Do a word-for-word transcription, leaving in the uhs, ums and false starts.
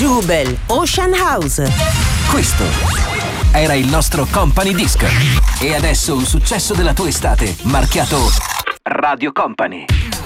Jubel, Ocean House. Questo era il nostro Company Disc. E adesso un successo della tua estate, marchiato Radio Company.